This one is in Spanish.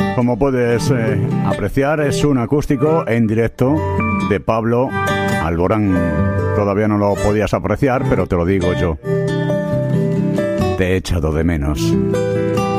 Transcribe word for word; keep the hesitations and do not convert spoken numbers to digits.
Como puedes eh, apreciar, es un acústico en directo de Pablo Alborán. Todavía no lo podías apreciar, pero te lo digo yo. Te he echado de menos.